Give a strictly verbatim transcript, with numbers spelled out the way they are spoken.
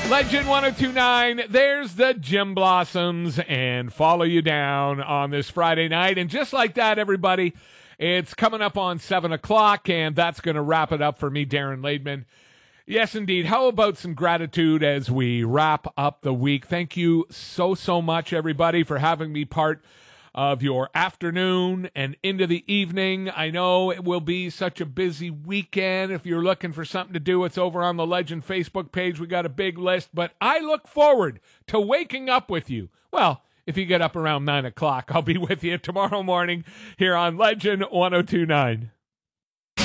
Legend one oh two nine, there's the Jim Blossoms, and follow you down on this Friday night. And just like that, everybody, it's coming up on seven o'clock, and that's going to wrap it up for me, Darren Laidman. Yes, indeed. How about some gratitude as we wrap up the week? Thank you so, so much, everybody, for having me part of your afternoon and into the evening. I know it will be such a busy weekend. If you're looking for something to do, it's over on the Legend Facebook page. We got a big list, but I look forward to waking up with you. Well, if you get up around nine o'clock, I'll be with you tomorrow morning here on Legend one oh two nine.